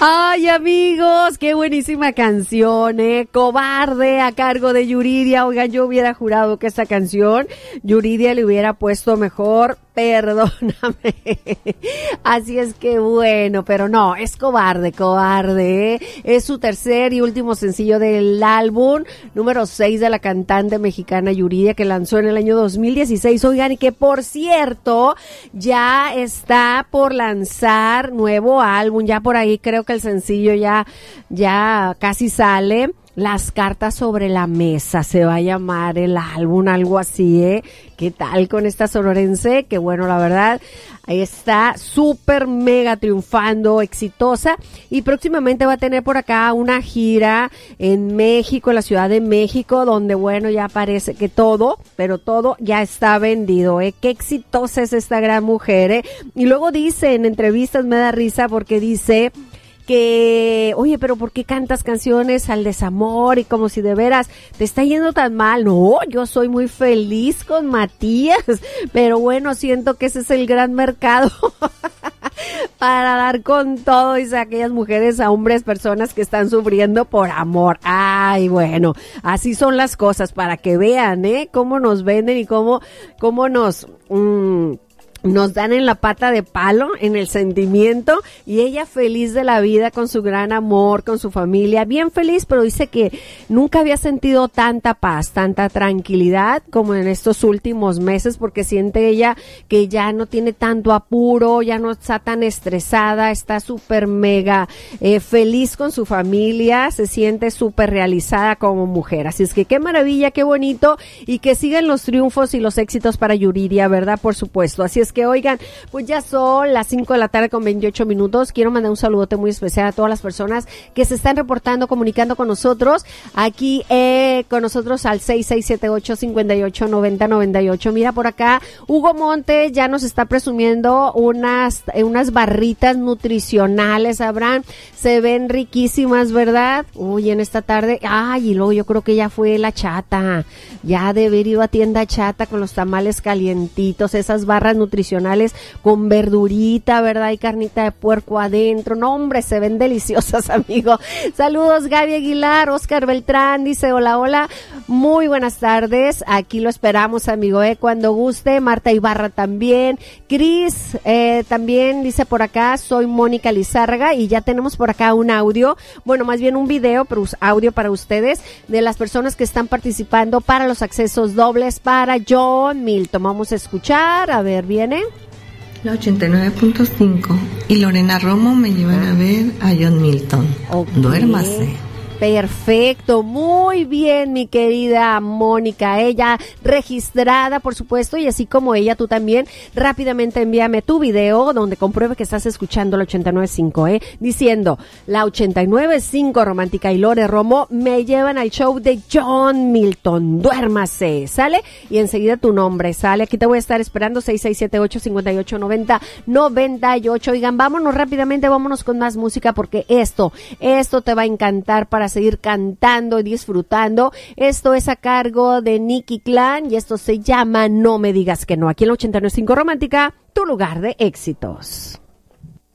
Ay, amigos, qué buenísima canción, Cobarde, a cargo de Yuridia. Oigan, yo hubiera jurado que esa canción Yuridia le hubiera puesto mejor, perdóname. Así es que bueno, pero no, es Cobarde, Es su tercer y último sencillo del álbum número 6 de la cantante mexicana Yuridia, que lanzó en el año 2016. Oigan, y que por cierto, ya está por lanzar nuevo álbum, ya por ahí creo que el sencillo ya casi sale. Las cartas sobre la mesa se va a llamar el álbum, algo así, ¿Qué tal con esta sonorense? Que bueno, la verdad, ahí está súper mega triunfando, exitosa, y próximamente va a tener por acá una gira en México, en la Ciudad de México, donde bueno, ya parece que todo, pero todo ya está vendido, Qué exitosa es esta gran mujer, Y luego dice en entrevistas, me da risa porque dice que, oye, pero ¿por qué cantas canciones al desamor y como si de veras te está yendo tan mal? No, yo soy muy feliz con Matías, pero bueno, siento que ese es el gran mercado para dar con todo, dice, aquellas mujeres, a hombres, personas que están sufriendo por amor. Ay, bueno, así son las cosas, para que vean, cómo nos venden y cómo nos dan en la pata de palo, en el sentimiento, y ella feliz de la vida con su gran amor, con su familia, bien feliz, pero dice que nunca había sentido tanta paz, tanta tranquilidad como en estos últimos meses, porque siente ella que ya no tiene tanto apuro, ya no está tan estresada, está súper mega feliz con su familia, se siente súper realizada como mujer. Así es que qué maravilla, qué bonito, y que sigan los triunfos y los éxitos para Yuridia, ¿verdad? Por supuesto. Así es que oigan, pues ya son las 5 de la tarde con 28 minutos. Quiero mandar un saludote muy especial a todas las personas que se están reportando, comunicando con nosotros, aquí con nosotros al 6678-589098. Mira por acá, Hugo Montes ya nos está presumiendo unas barritas nutricionales, Abraham, se ven riquísimas, ¿verdad? Uy, en esta tarde, ay, y luego yo creo que ya fue la Chata, ya de haber ido a tienda Chata con los tamales calientitos, esas barras nutricionales con verdurita, ¿verdad? Y carnita de puerco adentro. No, hombre, se ven deliciosas, amigo. Saludos, Gaby Aguilar. Oscar Beltrán dice, hola, muy buenas tardes. Aquí lo esperamos, amigo, cuando guste. Marta Ibarra también. Cris también dice por acá, soy Mónica Lizárraga, y ya tenemos por acá un audio, bueno, más bien un video, pero audio para ustedes, de las personas que están participando para los accesos dobles para John Milton. Vamos a escuchar, a ver, viene la 89.5 y Lorena Romo me llevan a ver a John Milton. Okay. Duérmase. Perfecto, muy bien, mi querida Mónica, ella registrada, por supuesto, y así como ella, tú también, rápidamente envíame tu video donde compruebe que estás escuchando la 89.5, diciendo, la 89.5 Romántica y Lore Romo me llevan al show de John Milton, duérmase, ¿sale? Y enseguida tu nombre, ¿sale? Aquí te voy a estar esperando, 6678-5890-98, oigan, vámonos rápidamente, vámonos con más música, porque esto te va a encantar para seguir cantando y disfrutando. Esto es a cargo de Nicky Clan y esto se llama No me digas que no. Aquí en la 89.5 Romántica, tu lugar de éxitos.